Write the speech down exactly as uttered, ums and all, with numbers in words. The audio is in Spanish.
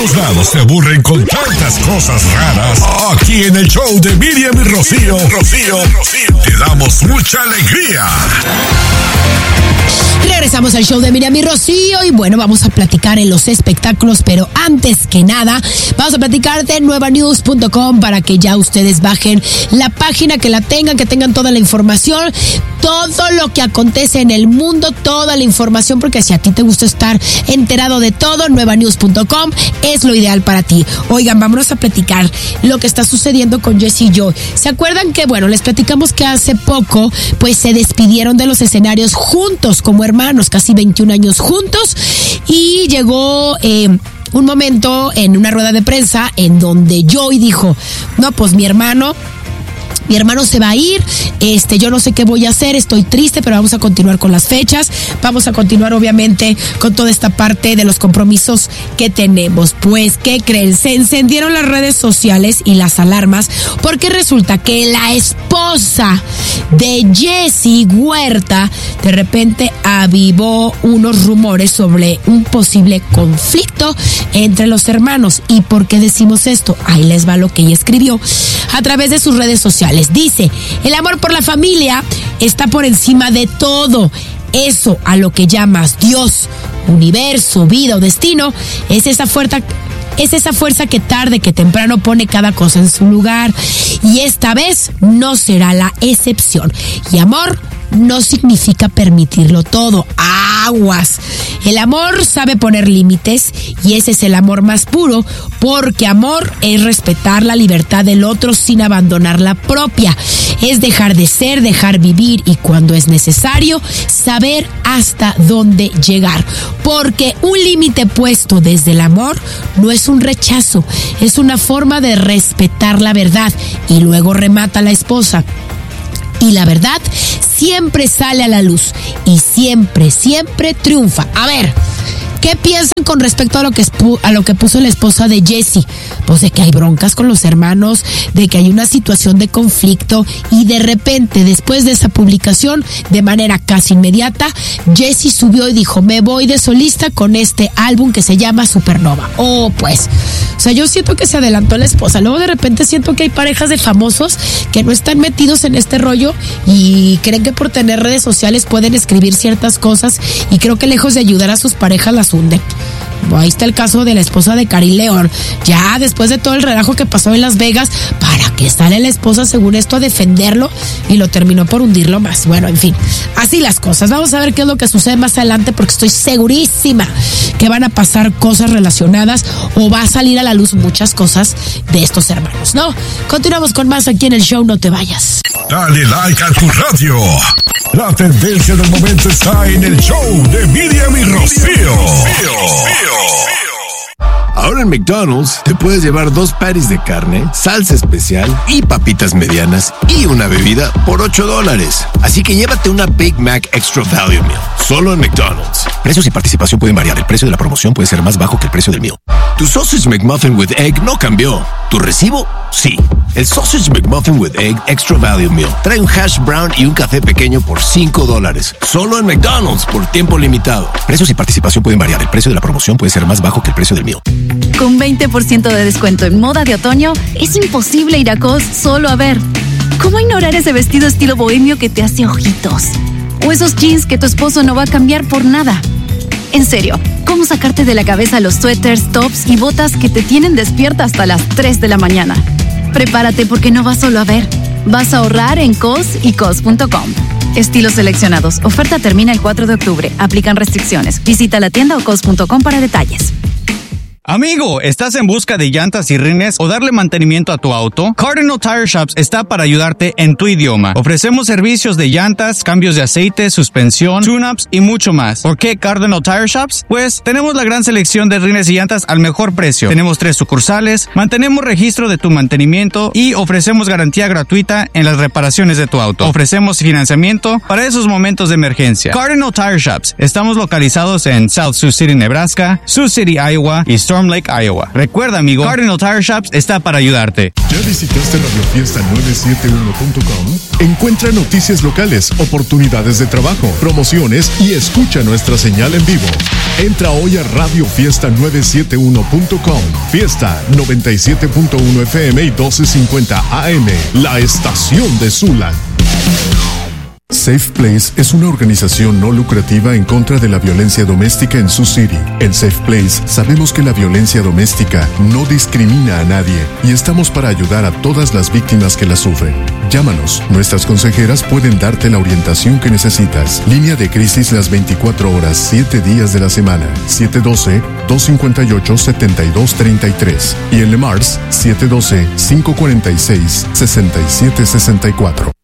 todos lados se aburren con tantas cosas raras. Aquí en el show de Miriam y Rocío, Rocío, Rocío, te damos mucha alegría. Regresamos al show de Miriam y Rocío y bueno, vamos a platicar en los espectáculos, pero antes que nada, vamos a platicar de nueva news punto com para que ya ustedes bajen la página, que la tengan, que tengan toda la información, todo lo que acontece en el mundo, toda la información, porque si a ti te gusta estar enterado de todo, nueva news punto com es lo ideal para ti. Oigan, vámonos a platicar lo que está sucediendo con Jessie Joy. ¿Se acuerdan que, bueno, les platicamos que hace poco, pues se despidieron de los escenarios juntos como hermanos, casi veintiún años juntos, y llegó eh, un momento en una rueda de prensa en donde Joy dijo, no, pues mi hermano Mi hermano se va a ir, este, yo no sé qué voy a hacer, estoy triste, pero vamos a continuar con las fechas, vamos a continuar obviamente con toda esta parte de los compromisos que tenemos. Pues, ¿qué creen? Se encendieron las redes sociales y las alarmas, porque resulta que la esposa de Jessie Huerta de repente avivó unos rumores sobre un posible conflicto entre los hermanos. ¿Y por qué decimos esto? Ahí les va lo que ella escribió a través de sus redes sociales. Dice, el amor por la familia está por encima de todo. Eso a lo que llamas Dios, universo, vida o destino, es esa fuerza, es esa fuerza que tarde que temprano pone cada cosa en su lugar. Y esta vez no será la excepción. Y amor no significa permitirlo todo. Aguas. El amor sabe poner límites y ese es el amor más puro, porque amor es respetar la libertad del otro sin abandonar la propia. Es dejar de ser, dejar vivir y cuando es necesario, saber hasta dónde llegar. Porque un límite puesto desde el amor no es un rechazo, es una forma de respetar la verdad. Y luego remata la esposa. Y la verdad siempre sale a la luz y siempre, siempre triunfa. A ver, ¿qué piensan con respecto a lo que a lo que puso la esposa de Jessie? Pues de que hay broncas con los hermanos, de que hay una situación de conflicto y de repente, después de esa publicación, de manera casi inmediata, Jessie subió y dijo, me voy de solista con este álbum que se llama Supernova. Oh, pues, o sea, yo siento que se adelantó la esposa. Luego de repente siento que hay parejas de famosos que no están metidos en este rollo y creen que por tener redes sociales pueden escribir ciertas cosas y creo que lejos de ayudar a sus parejas las hunden. Ahí está el caso de la esposa de Karim León. Ya después de todo el relajo que pasó en Las Vegas, ¿para qué sale la esposa según esto a defenderlo? Y lo terminó por hundirlo más. Bueno, en fin, así las cosas. Vamos a ver qué es lo que sucede más adelante, porque estoy segurísima que van a pasar cosas relacionadas o va a salir a la luz muchas cosas de estos hermanos, ¿no? Continuamos con más aquí en el show, no te vayas. Dale like a tu radio. La tendencia del momento está en el show de Miriam y Rocío. Ahora en McDonald's te puedes llevar dos patties de carne, salsa especial y papitas medianas y una bebida por ocho dólares. Así que llévate una Big Mac Extra Value Meal, solo en McDonald's. Precios y participación pueden variar. El precio de la promoción puede ser más bajo que el precio del meal. Tu Sausage McMuffin with Egg no cambió. ¿Tu recibo? Sí. El Sausage McMuffin with Egg Extra Value Meal trae un hash brown y un café pequeño por cinco dólares. Solo en McDonald's por tiempo limitado. Precios y participación pueden variar. El precio de la promoción puede ser más bajo que el precio del meal. Con veinte por ciento de descuento en moda de otoño, es imposible ir a Cos solo a ver. ¿Cómo ignorar ese vestido estilo bohemio que te hace ojitos? O esos jeans que tu esposo no va a cambiar por nada. En serio, ¿cómo sacarte de la cabeza los suéteres, tops y botas que te tienen despierta hasta las tres de la mañana? Prepárate porque no vas solo a ver. Vas a ahorrar en Cos y Cos punto com. Estilos seleccionados. Oferta termina el cuatro de octubre. Aplican restricciones. Visita la tienda o cos punto com para detalles. Amigo, ¿estás en busca de llantas y rines o darle mantenimiento a tu auto? Cardinal Tire Shops está para ayudarte en tu idioma. Ofrecemos servicios de llantas, cambios de aceite, suspensión, tune-ups y mucho más. ¿Por qué Cardinal Tire Shops? Pues tenemos la gran selección de rines y llantas al mejor precio. Tenemos tres sucursales, mantenemos registro de tu mantenimiento y ofrecemos garantía gratuita en las reparaciones de tu auto. Ofrecemos financiamiento para esos momentos de emergencia. Cardinal Tire Shops. Estamos localizados en South Sioux City, Nebraska, Sioux City, Iowa y Storm Lake, Iowa. Recuerda, amigo, Cardinal Tire Shops está para ayudarte. ¿Ya visitaste Radio Fiesta nueve siete uno punto com? Encuentra noticias locales, oportunidades de trabajo, promociones y escucha nuestra señal en vivo. Entra hoy a radio fiesta nueve siete uno punto com. Fiesta noventa y siete punto uno F M y doce cincuenta A M, la estación de Zula. Safe Place es una organización no lucrativa en contra de la violencia doméstica en Sioux City. En Safe Place sabemos que la violencia doméstica no discrimina a nadie y estamos para ayudar a todas las víctimas que la sufren. Llámanos, nuestras consejeras pueden darte la orientación que necesitas. Línea de crisis las veinticuatro horas, siete días de la semana. siete uno dos, dos cinco ocho, siete dos tres tres. Y en Le Mars, siete uno dos, cinco cuatro seis, seis siete seis cuatro.